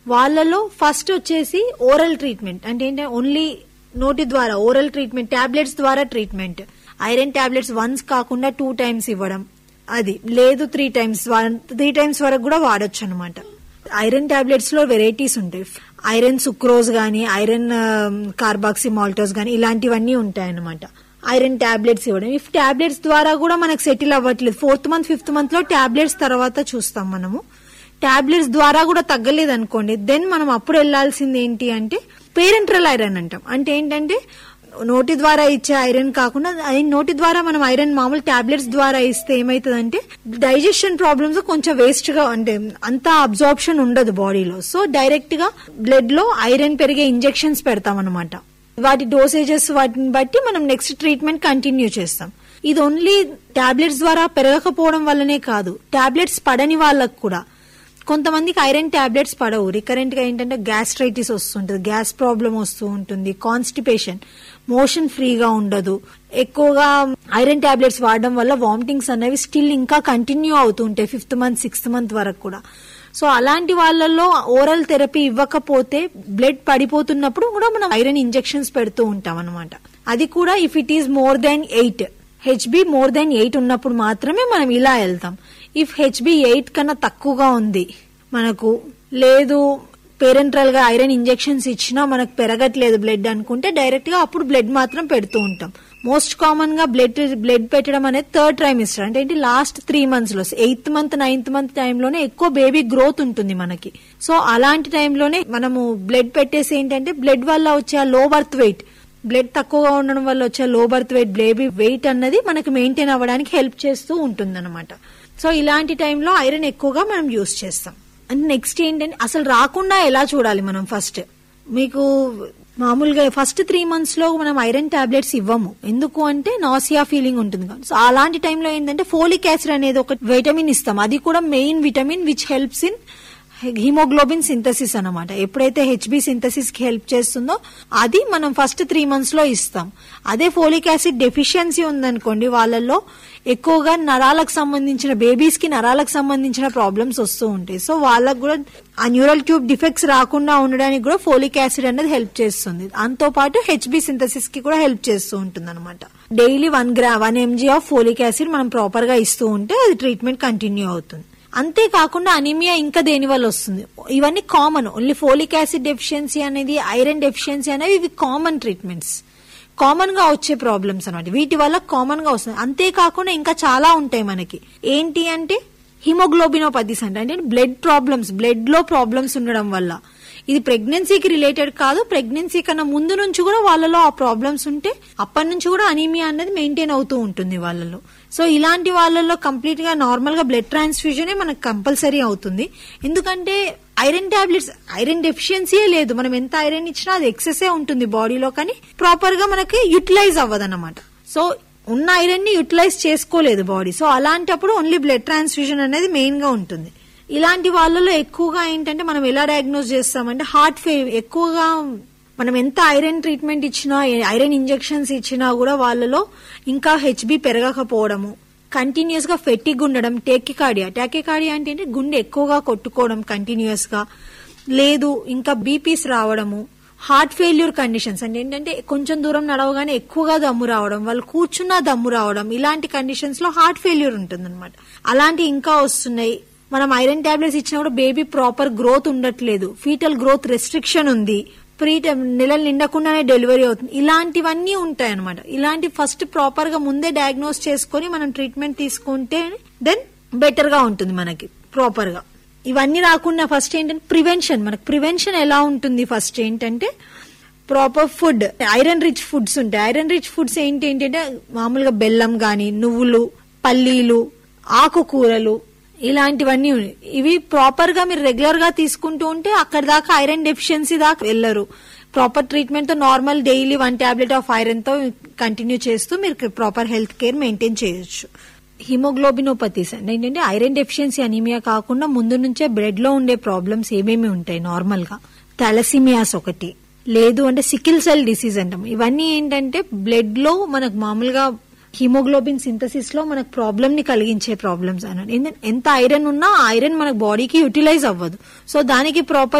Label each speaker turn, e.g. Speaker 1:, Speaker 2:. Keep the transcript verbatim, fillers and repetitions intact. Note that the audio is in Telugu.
Speaker 1: వాళ్ళలో ఫస్ట్ వచ్చేసి ఓరల్ ట్రీట్మెంట్ అంటే ఏంటంటే ఓన్లీ నోటి ద్వారా ఓరల్ ట్రీట్మెంట్, టాబ్లెట్స్ ద్వారా ట్రీట్మెంట్. ఐరన్ టాబ్లెట్స్ వన్స్ కాకుండా టూ టైమ్స్ ఇవ్వడం, అది లేదు త్రీ టైమ్స్ త్రీ టైమ్స్ వరకు కూడా వాడొచ్చు అనమాట. ఐరన్ టాబ్లెట్స్ లో వెరైటీస్ ఉంటాయి. ఐరన్ సుక్రోజ్ గానీ, ఐరన్ కార్బాక్సీ మాల్టోస్ గానీ ఇలాంటివన్నీ ఉంటాయన్నమాట. ఐరన్ టాబ్లెట్స్ ఇవ్వడం. ఇఫ్ టాబ్లెట్స్ ద్వారా కూడా మనకు సెటిల్ అవ్వట్లేదు, ఫోర్త్ మంత్ ఫిఫ్త్ మంత్ లో టాబ్లెట్స్ తర్వాత చూస్తాం మనము. టాబ్లెట్స్ ద్వారా కూడా తగ్గలేదు అనుకోండి, దెన్ మనం అప్పుడు వెళ్లాల్సింది ఏంటి అంటే పేరెంట్రల్ ఐరన్ అంటాం. అంటే ఏంటంటే నోటి ద్వారా ఇచ్చే ఐరన్ కాకుండా నోటి ద్వారా మనం ఐరన్ మామూలు టాబ్లెట్స్ ద్వారా ఇస్తే ఏమైతుందంటే డైజెషన్ ప్రాబ్లమ్స్ కొంచెం వేస్ట్ గా, అంటే అంత అబ్జార్ప్షన్ ఉండదు బాడీలో. సో డైరెక్ట్ గా బ్లడ్ లో ఐరన్ పెరిగే ఇంజెక్షన్స్ పెడతాం అనమాట. వాటి డోసేజెస్ వాటిని బట్టి మనం నెక్స్ట్ ట్రీట్మెంట్ కంటిన్యూ చేస్తాం. ఇది ఓన్లీ టాబ్లెట్స్ ద్వారా పెరగకపోవడం వల్లనే కాదు, టాబ్లెట్స్ పడని వాళ్ళకు కూడా కొంతమందికి ఐరన్ టాబ్లెట్స్ పడవు. రికరెంట్ గా ఏంటంటే గ్యాస్ట్రైటిస్ వస్తుంటది, గ్యాస్ ప్రాబ్లం వస్తూ ఉంటుంది, కాన్స్టిపేషన్, మోషన్ ఫ్రీగా ఉండదు. ఎక్కువగా ఐరన్ టాబ్లెట్స్ వాడడం వల్ల వామిటింగ్స్ అనేవి స్టిల్ ఇంకా కంటిన్యూ అవుతూ ఉంటాయి ఫిఫ్త్ మంత్ సిక్స్త్ మంత్ వరకు కూడా. సో అలాంటి వాళ్ళల్లో ఓరల్ థెరపీ ఇవ్వకపోతే బ్లడ్ పడిపోతున్నప్పుడు కూడా మనం ఐరన్ ఇంజెక్షన్స్ పెడుతూ ఉంటాం అనమాట. అది కూడా if it is more than eight, HB more than eight ఉన్నప్పుడు మాత్రమే మనం ఇలా వెళ్తాం. ఇఫ్ హెచ్బి ఎయిట్ కన్నా తక్కువగా ఉంది మనకు, లేదు పేరెంట్రల్ గా ఐరన్ ఇంజెక్షన్స్ ఇచ్చినా మనకు పెరగట్లేదు బ్లడ్ అనుకుంటే డైరెక్ట్ గా అప్పుడు బ్లడ్ మాత్రం పెడుతూ ఉంటాం. మోస్ట్ కామన్ గా బ్లడ్ బ్లడ్ పెట్టడం అనేది థర్డ్ ట్రైమిస్టర్, అంటే ఏంటి లాస్ట్ త్రీ మంత్స్ లో, ఎయిత్ మంత్ నైన్త్ మంత్ టైంలోనే ఎక్కువ బేబీ గ్రోత్ ఉంటుంది మనకి. సో అలాంటి టైంలోనే మనము బ్లడ్ పెట్టేసి ఏంటంటే బ్లడ్ వల్ల వచ్చే లో బర్త్ వెయిట్, బ్లడ్ తక్కువగా ఉండడం వల్ల వచ్చే low birth weight, baby wait అన్నది మనకి మెయింటైన్ అవ్వడానికి హెల్ప్ చేస్తూ ఉంటుంది అనమాట. సో ఇలాంటి టైంలో ఐరన్ ఎక్కువగా మనం యూజ్ చేస్తాం. అండ్ నెక్స్ట్ ఏంటంటే అసలు రాకుండా ఎలా చూడాలి మనం. ఫస్ట్ మీకు మామూలుగా ఫస్ట్ త్రీ మంత్స్ లో మనం ఐరన్ టాబ్లెట్స్ ఇవ్వము, ఎందుకు అంటే నాసియా ఫీలింగ్ ఉంటుంది కదా. సో అలాంటి టైంలో ఏంటంటే ఫోలిక్ యాసిడ్ అనేది ఒక విటమిన్ ఇస్తాం, అది కూడా main vitamin which helps in haemoglobin synthesis అనమాట. ఎప్పుడైతే హెచ్బి సింథసిస్ కి హెల్ప్ చేస్తుందో అది మనం ఫస్ట్ త్రీ మంత్స్ లో ఇస్తాం. అదే ఫోలిక్ యాసిడ్ డెఫిషియన్సీ ఉందనుకోండి వాళ్ళల్లో ఎక్కువగా నరాలకు సంబంధించిన, బేబీస్ కి నరాలకు సంబంధించిన ప్రాబ్లమ్స్ వస్తూ ఉంటాయి. సో వాళ్ళకు కూడా ఆ న్యూరల్ ట్యూబ్ డిఫెక్ట్స్ రాకుండా ఉండడానికి కూడా ఫోలిక్ యాసిడ్ అనేది హెల్ప్ చేస్తుంది. దాంతో పాటు హెచ్బి సింథసిస్ కి కూడా హెల్ప్ చేస్తూ ఉంటుంది అనమాట. Daily one gram one MG of folic acid మనం ప్రాపర్ గా ఇస్తూ ఉంటే అది ట్రీట్మెంట్ కంటిన్యూ అవుతుంది. అంతేకాకుండా అనీమియా ఇంకా దేని వల్ల వస్తుంది, ఇవన్నీ common. Only folic acid deficiency అనేది, ఐరన్ డెఫిషియన్సీ అనేవి ఇవి కామన్ ట్రీట్మెంట్స్, కామన్ గా వచ్చే ప్రాబ్లమ్స్ అనమాట. వీటి వల్ల కామన్ గా వస్తుంది. అంతేకాకుండా ఇంకా చాలా ఉంటాయి మనకి. ఏంటి అంటే హిమోగ్లోబినోపతిస్ అంటే బ్లడ్ ప్రాబ్లమ్స్, బ్లడ్ లో ప్రాబ్లమ్స్ ఉండడం వల్ల. ఇది ప్రెగ్నెన్సీకి రిలేటెడ్ కాదు, ప్రెగ్నెన్సీ కన్నా ముందు నుంచి కూడా వాళ్ళలో ఆ ప్రాబ్లమ్స్ ఉంటే అప్పటి నుంచి కూడా అనీమియా అనేది మెయింటైన్ అవుతూ ఉంటుంది వాళ్ళలో. సో ఇలాంటి వాళ్ళలో కంప్లీట్ గా నార్మల్ గా బ్లడ్ ట్రాన్స్ఫ్యూజన్ మనకు కంపల్సరీ అవుతుంది. ఎందుకంటే ఐరన్ టాబ్లెట్స్, ఐరన్ డెఫిషియన్సీయే లేదు, మనం ఎంత ఐరన్ ఇచ్చినా అది ఎక్సెస్ ఉంటుంది బాడీలో, కానీ ప్రాపర్ గా మనకి యూటిలైజ్ అవ్వదన్నమాట. సో ఉన్న ఐరన్ ని యూటిలైజ్ చేసుకోలేదు బాడీ. సో అలాంటప్పుడు ఓన్లీ బ్లడ్ ట్రాన్స్ఫ్యూజన్ అనేది మెయిన్ గా ఉంటుంది. ఇలాంటి వాళ్ళలో ఎక్కువగా ఏంటంటే మనం ఎలా డయాగ్నోస్ చేస్తామంటే హార్ట్ ఫెయిల్, ఎక్కువగా మనం ఎంత ఐరన్ ట్రీట్మెంట్ ఇచ్చినా, ఐరన్ ఇంజెక్షన్స్ ఇచ్చినా కూడా వాళ్ళలో ఇంకా హెచ్బి పెరగకపోవడము, కంటిన్యూస్ గా ఫెట్టిగ్ ఉండడం, టేకికార్డియా, టాకికార్డియా అంటే గుండె ఎక్కువగా కొట్టుకోవడం కంటిన్యూస్ గా, లేదు ఇంకా బీపీస్ రావడము, హార్ట్ ఫెయిల్యూర్ కండిషన్స్ అంటే ఏంటంటే కొంచెం దూరం నడవగానే ఎక్కువగా దమ్ము రావడం, వాళ్ళు కూర్చున్నా దమ్ము రావడం, ఇలాంటి కండిషన్స్ లో హార్ట్ ఫెయిల్యూర్ ఉంటుంది అనమాట. అలాంటి ఇంకా వస్తున్నాయి. మనం ఐరన్ టాబ్లెట్స్ ఇచ్చినా కూడా బేబీ ప్రాపర్ గ్రోత్ ఉండట్లేదు, ఫీటల్ గ్రోత్ రెస్ట్రిక్షన్ ఉంది, ప్రీ నెలలు నిండకుండానే డెలివరీ అవుతుంది, ఇలాంటివన్నీ ఉంటాయి అనమాట. ఇలాంటి ఫస్ట్ ప్రాపర్ గా ముందే డయాగ్నోస్ చేసుకుని మనం ట్రీట్మెంట్ తీసుకుంటే దెన్ బెటర్ గా ఉంటుంది మనకి ప్రాపర్ గా. ఇవన్నీ రాకుండా ఫస్ట్ ఏంటంటే ప్రివెన్షన్. మనకు ప్రివెన్షన్ ఎలా ఉంటుంది, ఫస్ట్ ఏంటంటే proper food, iron rich foods ఉంటాయి. ఐరన్ రిచ్ ఫుడ్స్ ఏంటి ఏంటంటే మామూలుగా బెల్లం గాని, నువ్వులు, పల్లీలు, ఆకుకూరలు, ఇలాంటివన్నీ ఇవి ప్రాపర్ గా మీరు రెగ్యులర్ గా తీసుకుంటూ ఉంటే అక్కడ దాకా ఐరన్ డెఫిషియన్సీ దాకా వెళ్లరు. ప్రాపర్ ట్రీట్మెంట్ తో normal daily one tablet of iron తో కంటిన్యూ చేస్తూ మీరు ప్రాపర్ హెల్త్ కేర్ మెయింటైన్ చేయొచ్చు. హిమోగ్లోబినోపతిస్ అంటే ఏంటంటే ఐరన్ డెఫిషియన్సీ అనీమియా కాకుండా ముందు నుంచే బ్లడ్ లో ఉండే ప్రాబ్లమ్స్ ఏమేమి ఉంటాయి నార్మల్ గా, థాలసీమియాస్ ఒకటి, లేదు అంటే సికిల్ సెల్ డిసీజ్ అంటాం. ఇవన్నీ ఏంటంటే బ్లడ్ లో మనకు మామూలుగా హిమోగ్లోబిన్ సింథసిస్ లో మనకు ప్రాబ్లమ్ ని కలిగించే ప్రాబ్లమ్స్ అన్నమాట. ఎంత ఐరన్ ఉన్నా ఐరన్ మన బాడీకి యూటిలైజ్ అవ్వదు. సో దానికి ప్రాపర్